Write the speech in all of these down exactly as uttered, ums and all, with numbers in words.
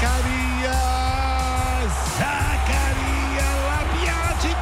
Zacarias! Zacarias Labiati,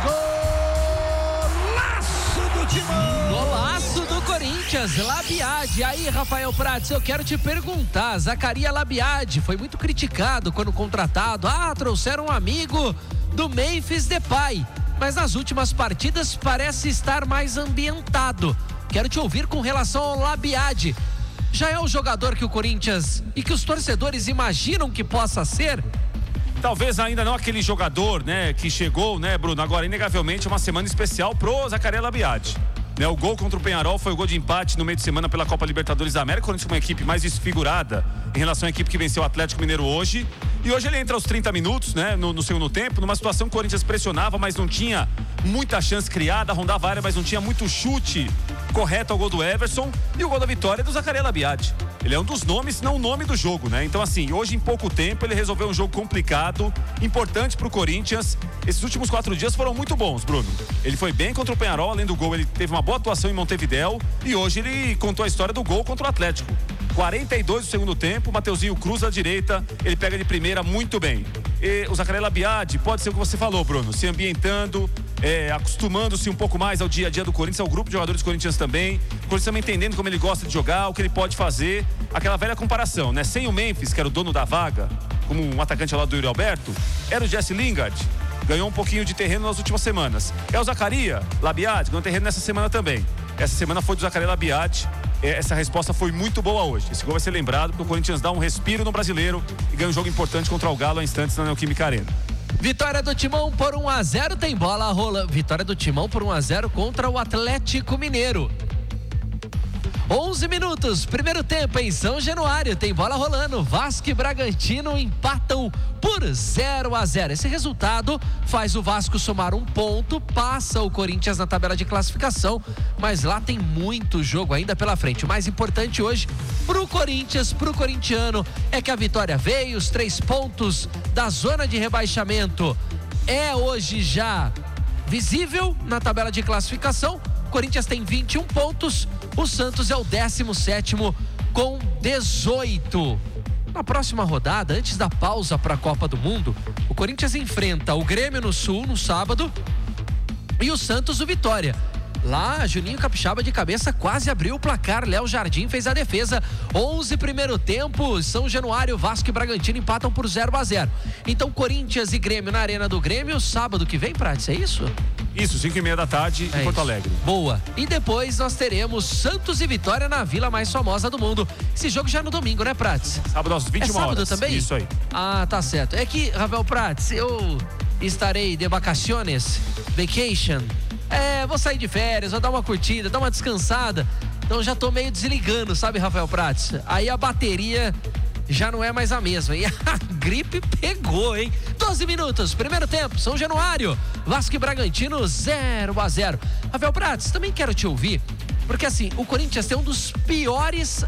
golaço do Timão! Golaço do Corinthians, Labiade. Aí, Rafael Prats, eu quero te perguntar, Zacarias Labiade foi muito criticado quando contratado. Ah, trouxeram um amigo do Memphis Depay, mas nas últimas partidas parece estar mais ambientado. Quero te ouvir com relação ao Labiade. Já é o jogador que o Corinthians e que os torcedores imaginam que possa ser? Talvez ainda não aquele jogador, né, que chegou, né, Bruno? Agora, inegavelmente, uma semana especial pro Zacarias Labiade. Né, o gol contra o Peñarol foi o gol de empate no meio de semana pela Copa Libertadores da América. O Corinthians foi uma equipe mais desfigurada em relação à equipe que venceu o Atlético Mineiro hoje. E hoje ele entra aos trinta minutos, né, no, no segundo tempo, numa situação que o Corinthians pressionava, mas não tinha muita chance criada, rondava a área, mas não tinha muito chute correto ao gol do Everson. E o gol da vitória é do Zacarias Labiade. Ele é um dos nomes, não o nome do jogo, né? Então, assim, hoje em pouco tempo ele resolveu um jogo complicado, importante pro Corinthians. Esses últimos quatro dias foram muito bons, Bruno. Ele foi bem contra o Peñarol, além do gol, ele teve uma boa atuação em Montevidéu. E hoje ele contou a história do gol contra o Atlético. quarenta e dois do segundo tempo, Mateuzinho cruza à direita, ele pega de primeira muito bem. E o Zacarias Labiade pode ser o que você falou, Bruno, se ambientando, é, acostumando-se um pouco mais ao dia a dia do Corinthians, ao grupo de jogadores corintianos também. O Corinthians também entendendo como ele gosta de jogar, o que ele pode fazer. Aquela velha comparação, né? Sem o Memphis, que era o dono da vaga, como um atacante ao lado do Yuri Alberto, era o Jesse Lingard. Ganhou um pouquinho de terreno nas últimas semanas. É o Zacarias Labiade, ganhou terreno nessa semana também. Essa semana foi do Zacarias Labiade. Essa resposta foi muito boa hoje. Esse gol vai ser lembrado porque o Corinthians dá um respiro no Brasileiro e ganha um jogo importante contra o Galo há instantes na Neoquímica Arena. Vitória do Timão por um a zero, tem bola rola. Vitória do Timão por um a zero contra o Atlético Mineiro. onze minutos, primeiro tempo em São Januário, tem bola rolando. Vasco e Bragantino empatam por zero a zero. Esse resultado faz o Vasco somar um ponto, passa o Corinthians na tabela de classificação, mas lá tem muito jogo ainda pela frente. O mais importante hoje pro Corinthians, pro corintiano, é que a vitória veio, os três pontos da zona de rebaixamento é hoje já visível na tabela de classificação. Corinthians tem vinte e um pontos, o Santos é o décimo sétimo com dezoito. Na próxima rodada, antes da pausa para a Copa do Mundo, o Corinthians enfrenta o Grêmio no Sul no sábado e o Santos o Vitória. Lá, Juninho Capixaba de cabeça quase abriu o placar. Léo Jardim fez a defesa. onze primeiro tempo, São Januário, Vasco e Bragantino empatam por zero a zero. Então, Corinthians e Grêmio na Arena do Grêmio, sábado que vem, Prats, é isso? Isso, cinco e meia da tarde é em Porto isso. Alegre. Boa. E depois nós teremos Santos e Vitória na vila mais famosa do mundo. Esse jogo já é no domingo, né, Prats? Sábado às vinte e uma é sábado horas. Também? Isso aí. Ah, tá certo. É que, Rafael Prats, eu estarei de vacaciones, vacation. É, vou sair de férias, vou dar uma curtida, dar uma descansada. Então já tô meio desligando, sabe, Rafael Prats? Aí a bateria já não é mais a mesma. E a gripe pegou, hein? doze minutos, primeiro tempo, São Januário, Vasco e Bragantino, zero a zero. Rafael Prats, também quero te ouvir, porque assim, o Corinthians tem um dos piores